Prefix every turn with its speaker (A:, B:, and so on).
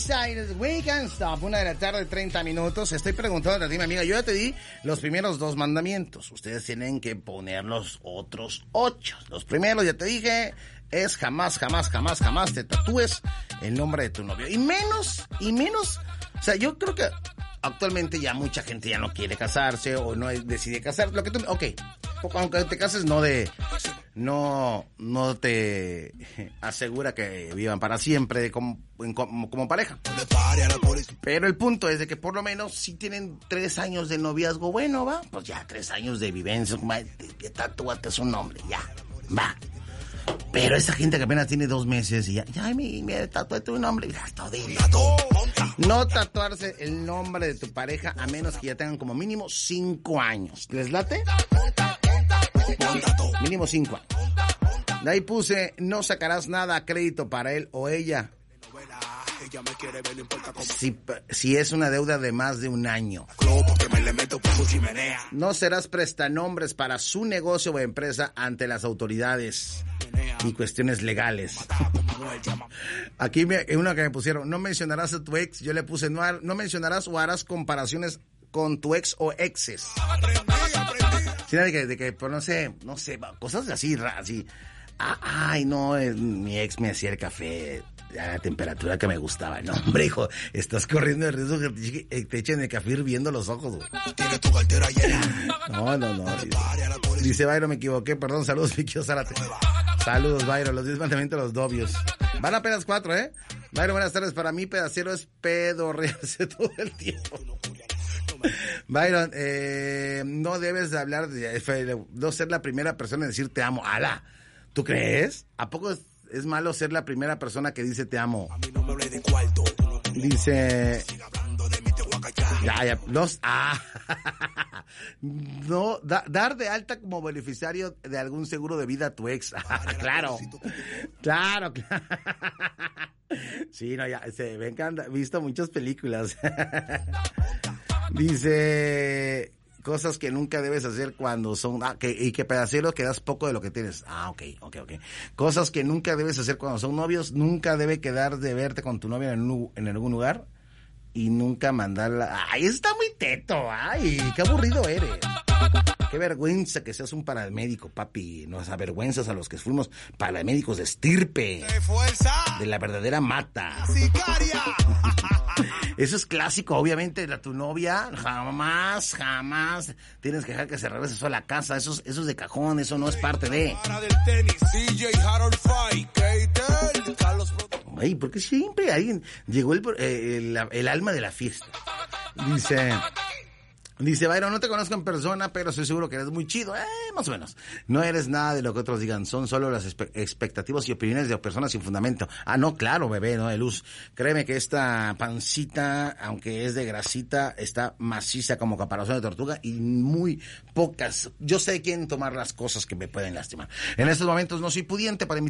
A: Cyrus, We Can't Stop, 1:30 p.m. Estoy preguntando a ti, mi amiga. Yo ya te di los primeros 2 mandamientos. Ustedes tienen que poner los otros 8. Los primeros, ya te dije, es jamás te tatúes el nombre de tu novio. Y menos, o sea, yo creo que actualmente ya mucha gente ya no quiere casarse o no decide casarse. Lo que tú, aunque te cases no te asegura que vivan para siempre como pareja. Pero el punto es de que por lo menos si tienen 3 años de noviazgo, bueno, va, pues ya 3 años de vivencia, tatúate su nombre, ya, va. Pero esa gente que apenas tiene 2 meses y ya me tatué tu nombre, ya está bien. No tatuarse el nombre de tu pareja a menos que ya tengan como mínimo 5 años. ¿Les late? Mínimo 5 años. De ahí puse, no sacarás nada a crédito para él o ella. Si es una deuda de más de 1 año. No serás prestanombres para su negocio o empresa ante las autoridades y cuestiones legales. Aquí una que me pusieron, no mencionarás a tu ex. Yo le puse, no mencionarás o harás comparaciones con tu ex o exes. Sí, de que pues no sé, cosas así, ay, no, mi ex me hacía el café a la temperatura que me gustaba. No, hombre, hijo, estás corriendo el riesgo que te echen el café hirviendo los ojos, güey. ¿Tienes tu cartera llena? No. Dice Byron, me equivoqué, perdón, saludos, Vicky Zárate. Saludos, Byron, los 10 mandamientos de los novios. Van apenas 4, ¿eh? Byron, buenas tardes, para mí pedacero es pedorrearse todo el tiempo. Byron, no debes de hablar, no ser la primera persona en decir te amo. ¡Hala! ¿Tú crees? ¿A poco es malo ser la primera persona que dice te amo? Dice... No, dar de alta como beneficiario de algún seguro de vida a tu ex. Claro. Sí, no, ya, se ven que han visto muchas películas. Dice... Cosas que nunca debes hacer cuando son... y que pedacero que das poco de lo que tienes. Ok. Cosas que nunca debes hacer cuando son novios. Nunca debe quedar de verte con tu novia en algún lugar. Y nunca mandarla... ¡Ay, eso está muy teto! ¡Ay, qué aburrido eres! Qué vergüenza que seas un paramédico, papi. Nos avergüenzas a los que fuimos paramédicos de estirpe. De la verdadera mata. ¡Sicaria! Eso es clásico, obviamente, tu novia, jamás tienes que dejar que se regrese sola a la casa, eso es de cajón, eso no es parte de... Ay, porque siempre alguien llegó el alma de la fiesta. Dice Byron, no te conozco en persona, pero estoy seguro que eres muy chido. Más o menos. No eres nada de lo que otros digan. Son solo las expectativas y opiniones de personas sin fundamento. No, claro, bebé, no de luz. Créeme que esta pancita, aunque es de grasita, está maciza como caparazón de tortuga y muy pocas. Yo sé quién tomar las cosas que me pueden lastimar. En estos momentos no soy pudiente para